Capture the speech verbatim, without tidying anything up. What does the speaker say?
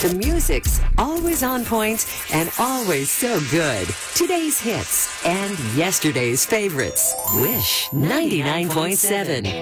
The music's always on point and always so good. Today's hits and yesterday's favorites. Wish ninety-nine point seven.